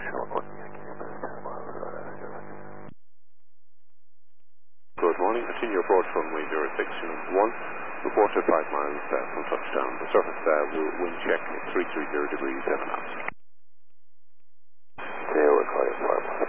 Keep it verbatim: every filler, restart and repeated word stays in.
Good morning. Continue approach runway zero six one. Reported five miles uh, from touchdown. The surface uh, will wind check three three